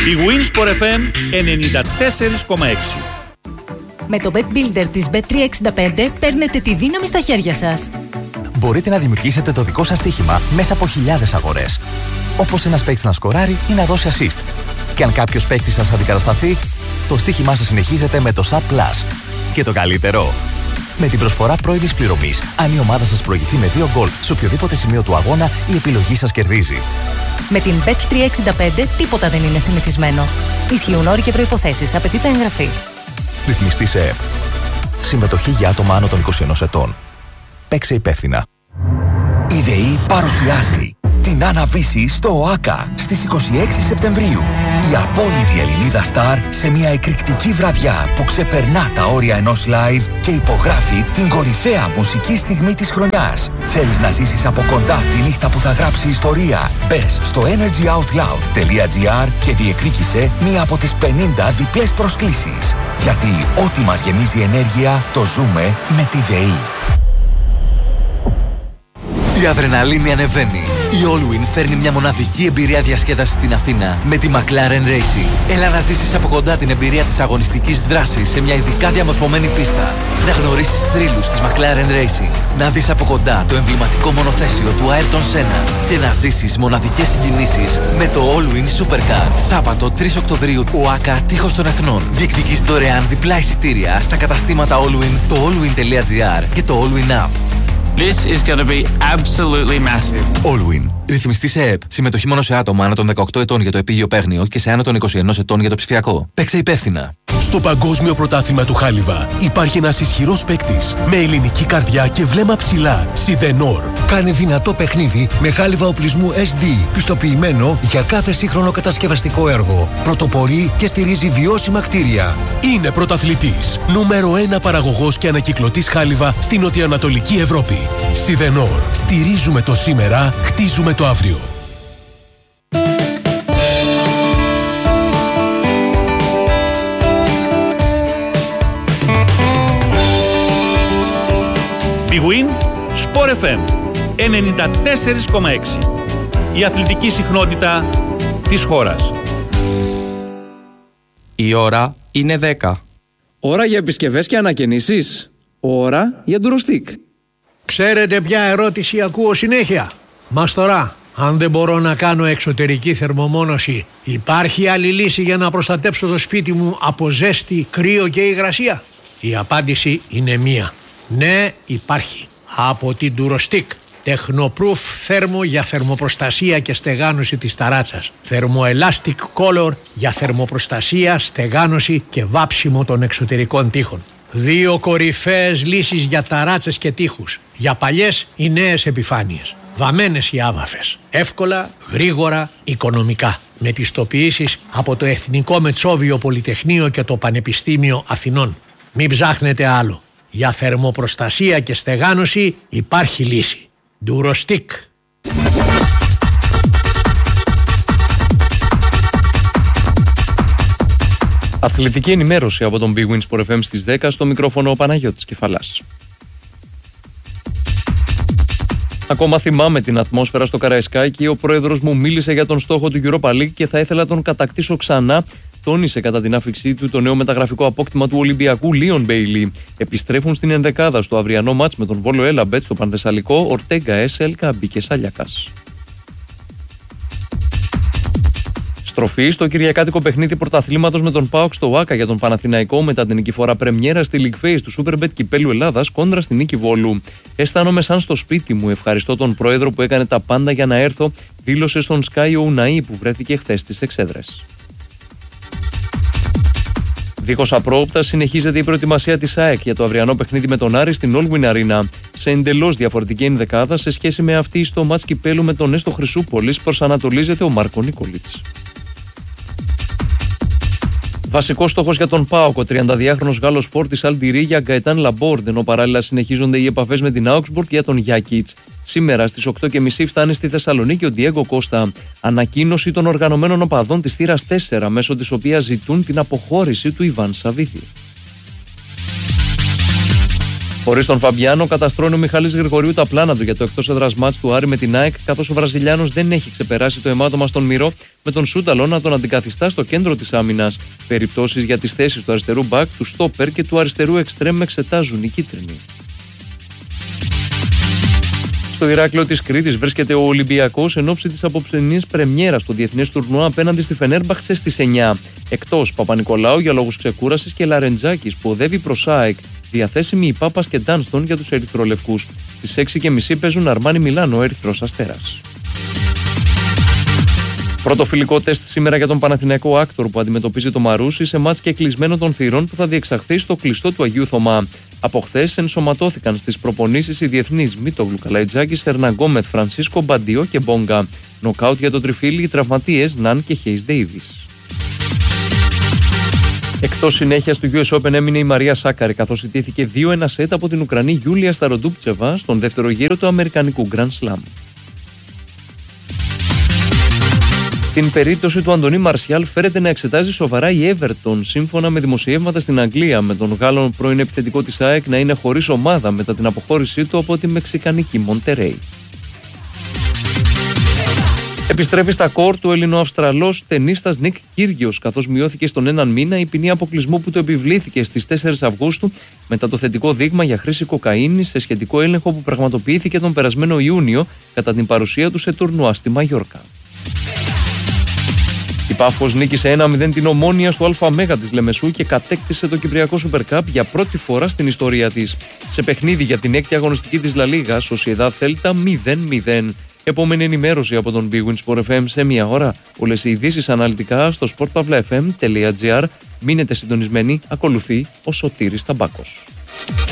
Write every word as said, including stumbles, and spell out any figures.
Η Winsport εφ εμ ενενήντα τέσσερα κόμμα έξι. Με το Bet Builder της μπετ τριακόσια εξήντα πέντε παίρνετε τη δύναμη στα χέρια σας. Μπορείτε να δημιουργήσετε το δικό σας στοίχημα μέσα από χιλιάδες αγορές. Όπως ένας παίκτης να σκοράρει ή να δώσει assist. Και αν κάποιος παίκτης σας αντικατασταθεί, το στοίχημά σας συνεχίζεται με το Sub Plus. Και το καλύτερο, με την προσφορά πρώιμης πληρωμής, αν η ομάδα σας προηγηθεί με δύο γκολ σε οποιοδήποτε σημείο του αγώνα, η επιλογή σας κερδίζει. Με την μπετ τριακόσια εξήντα πέντε τίποτα δεν είναι συνηθισμένο. Ισχύουν όροι και προϋποθέσεις. Απαιτείται εγγραφή. Ρυθμιστή σε ΕΕΠ. Συμμετοχή για άτομα άνω των είκοσι ενός ετών. Παίξε υπεύθυνα. Η ΔΕΗ παρουσιάζει την Αναβίση στο ΟΑΚΑ στις είκοσι έξι Σεπτεμβρίου. Η απόλυτη Ελληνίδα Σταρ σε μια εκρηκτική βραδιά που ξεπερνά τα όρια ενός live και υπογράφει την κορυφαία μουσική στιγμή της χρονιάς. Θέλεις να ζήσεις από κοντά τη νύχτα που θα γράψει ιστορία? Μπες στο energy out loud τελεία gr και διεκδίκησε μία από τις πενήντα διπλές προσκλήσεις. Γιατί ό,τι μας γεμίζει ενέργεια το ζούμε με τη ΔΕΗ. Η αδρεναλίνη ανεβαίνει. Η Allwyn φέρνει μια μοναδική εμπειρία διασκέδασης στην Αθήνα με τη McLaren Racing. Έλα να ζήσεις από κοντά την εμπειρία της αγωνιστικής δράσης σε μια ειδικά διαμορφωμένη πίστα. Να γνωρίσεις θρύλους της McLaren Racing. Να δεις από κοντά το εμβληματικό μονοθέσιο του Ayrton Senna. Και να ζήσεις μοναδικές συγκινήσεις με το Allwyn Supercar. Σάββατο τρεις Οκτωβρίου, ΟΑΚΑ Τείχος των Εθνών. Διεκδικείς δωρεάν διπλά εισιτήρια στα καταστήματα Allwyn, το allwyn τελεία gr και το Allwyn App. This is going to be absolutely massive. Allwyn. Ρυθμιστή σε ΕΕΠ. Συμμετοχή μόνο σε άτομα άνω των δεκαοκτώ ετών για το επίγειο παίγνιο και σε άνω των είκοσι ενός ετών για το ψηφιακό. Παίξε υπεύθυνα. Στο Παγκόσμιο Πρωτάθλημα του Χάλιβα υπάρχει ένας ισχυρός παίκτης με ελληνική καρδιά και βλέμμα ψηλά. Σιδενόρ. Κάνει δυνατό παιχνίδι με χάλιβα οπλισμού ες ντι, πιστοποιημένο για κάθε σύγχρονο κατασκευαστικό έργο. Πρωτοπορεί και στηρίζει βιώσιμα κτίρια. Είναι πρωταθλητής. Νούμερο ένα παραγωγός και ανακυκλωτής χάλιβα στην νοτιοανατολική Ευρώπη. Σιδενόρ. Στηρίζουμε το σήμερα, χτίζουμε το αύριο. Big Win Sport εφ εμ ενενήντα τέσσερα κόμμα έξι. Η αθλητική συχνότητα της χώρας. Η ώρα είναι δέκα. Ώρα για επισκευές και ανακαινήσεις. Ώρα για ντουροστικ. Ξέρετε ποια ερώτηση ακούω συνέχεια? Μαστορά, αν δεν μπορώ να κάνω εξωτερική θερμομόνωση, υπάρχει άλλη λύση για να προστατέψω το σπίτι μου από ζέστη, κρύο και υγρασία? Η απάντηση είναι μία. Ναι, υπάρχει. Από την Durostick. Technoproof θέρμο για θερμοπροστασία και στεγάνωση της ταράτσας. Thermoelastic Color για θερμοπροστασία, στεγάνωση και βάψιμο των εξωτερικών τοίχων. Δύο κορυφαίες λύσεις για ταράτσες και τοίχους. Για παλιές ή νέες επιφάνειες. Βαμμένες ή άβαφες. Εύκολα, γρήγορα, οικονομικά. Με πιστοποιήσεις από το Εθνικό Μετσόβιο Πολυτεχνείο και το Πανεπιστήμιο Αθηνών. Μην ψάχνετε άλλο. Για θερμοπροστασία και στεγάνωση υπάρχει λύση. Durostick. Αθλητική ενημέρωση από τον Big Win Sport εφ εμ στις δέκα, στο μικρόφωνο ο Παναγιώτης Κεφαλάς. Ακόμα θυμάμαι την ατμόσφαιρα στο Καραϊσκάκι. Ο πρόεδρος μου μίλησε για τον στόχο του Europa League και θα ήθελα τον κατακτήσω ξανά. Τόνισε κατά την άφηξή του το νέο μεταγραφικό απόκτημα του Ολυμπιακού Λίον Μπέιλι. Επιστρέφουν στην ενδεκάδα στο αυριανό μάτς με τον Βόλο Έλαμπετ στο Πανθεσσαλικό Ορτέγκα, Έσελ, Καμπή και Σαλιακάς. Στροφή στο κυριακάτικο παιχνίδι πρωταθλήματος με τον ΠΑΟΚ στο ΟΑΚΑ για τον Παναθηναϊκό μετά την νικηφορά πρεμιέρα στη League Phase του Superbet Κυπέλλου Ελλάδας κόντρα στη Νίκη Βόλου. Αισθάνομαι σαν στο σπίτι μου. Ευχαριστώ τον πρόεδρο που έκανε τα πάντα για να έρθω, δήλωσε στον Sky ο Ουναή που βρέθηκε χθες στις εξέδρες. Δίχως απρόοπτα συνεχίζεται η προετοιμασία της ΑΕΚ για το αυριανό παιχνίδι με τον Άρη στην Allwyn Arena. Σε εντελώς διαφορετική ενδεκάδα σε σχέση με αυτή στο μάτς Κυπέλλου με τον Νέστο Χρυσούπολης προσανατολίζεται ο Μάρκο Νικολίτς. Βασικός στόχος για τον ΠΑΟΚ, ο τριανταδυάχρονος Γάλλος φόρτης Αλντιρίγια Γκαετάν Λαμπόρντ, ενώ παράλληλα συνεχίζονται οι επαφές με την Augsburg για τον Γιάκιτς. Σήμερα στις οκτώ και μισή φτάνει στη Θεσσαλονίκη ο Ντιέγκο Κώστα. Ανακοίνωση των οργανωμένων οπαδών της θύρας τέσσερα, μέσω της οποίας ζητούν την αποχώρηση του Ιβάν Σαββίδη. Χωρίς τον Φαμπιάνο, καταστρώνει ο Μιχάλης Γρηγορίου τα πλάνα του για το εκτός έδρας μάτς του Άρη με την ΑΕΚ, καθώς ο Βραζιλιάνος δεν έχει ξεπεράσει το αιμάτωμα στον Μύρο, με τον Σούταλο να τον αντικαθιστά στο κέντρο της άμυνας. Περιπτώσεις για τις θέσεις του αριστερού μπακ, του στόπερ και του αριστερού εξτρέμ εξετάζουν οι κίτρινοι. Στο Ηράκλειο της Κρήτης βρίσκεται ο Ολυμπιακός εν ώψη της απόψινής πρεμιέρας στο διεθνές τουρνουά απέναντι στη Φενέρμπαχτσε στις εννιά. Εκτός Παπα-Νικολάου για λόγους ξεκούρασης και Λαρεντζάκης που οδεύει προς ΑΕΚ. Διαθέσιμοι οι Πάπας και Ντάνστον για τους ερυθρολευκούς. Στις έξι και μισή παίζουν Αρμάνι Μιλάνο, Ερυθρός Αστέρας. Πρώτο φιλικό τεστ σήμερα για τον Παναθηναϊκό Άκτορ που αντιμετωπίζει το Μαρούσι σε μάτς και κλεισμένο των θυρών που θα διεξαχθεί στο κλειστό του Αγίου Θωμά. Από χθες ενσωματώθηκαν στις προπονήσεις οι διεθνείς Μίτογλου, Καλαϊτζάκης, Ερναγκόμεθ, Φρανσίσκο, Μπαντιό και Μπόγκα. Νοκάουτ για το τριφύλι οι τραυματίες Ναν και Χέις Ντέιβις. Εκτός συνέχειας του γιου ες Open έμεινε η Μαρία Σάκαρη, καθώς ιτήθηκε δύο ένα σετ από την Ουκρανή Γιούλια Σταροντούπτσεβα στον δεύτερο γύρο του Αμερικανικού Grand Slam. Την περίπτωση του Αντωνί Μαρσιάλ φέρεται να εξετάζει σοβαρά η Everton, σύμφωνα με δημοσιεύματα στην Αγγλία, με τον Γάλλον πρώην επιθετικό της ΑΕΚ να είναι χωρίς ομάδα μετά την αποχώρησή του από τη μεξικανική Μοντερέι. Επιστρέφει στα κόρ του Ελληνοαυστραλός τενίστας Νικ Κύριος, καθώς μειώθηκε στον έναν μήνα η ποινή αποκλεισμού που του επιβλήθηκε στις τέσσερις Αυγούστου μετά το θετικό δείγμα για χρήση κοκαίνης σε σχετικό έλεγχο που πραγματοποιήθηκε τον περασμένο Ιούνιο κατά την παρουσία του σε τουρνουά στη Μαγιόρκα. Η Πάφος νίκησε ένα μηδέν την Ομόνια στο ΑΜ της Λεμεσού και κατέκτησε το Κυπριακό Super Cup για πρώτη φορά στην ιστορία της. Σε παιχνίδι για την έκτη αγωνιστική της Λα Λίγα, Σοσιεδάδ Θέλτα μηδέν μηδέν. Επόμενη ενημέρωση από τον Big Win Sport εφ εμ σε μία ώρα. Όλες οι ειδήσεις αναλυτικά στο σπορτ παύλα εφ εμ τελεία τζι άρ. Μείνετε συντονισμένοι, ακολουθεί ο Σωτήρης Ταμπάκος.